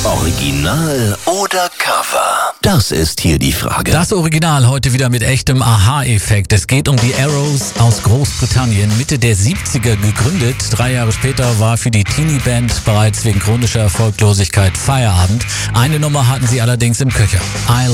Original oder Cover? Das ist hier die Frage. Das Original heute wieder mit echtem Aha-Effekt. Es geht um die Arrows aus Großbritannien, Mitte der 70er gegründet. 3 Jahre später war für die Teenie-Band bereits wegen chronischer Erfolglosigkeit Feierabend. Eine Nummer hatten sie allerdings im Köcher. I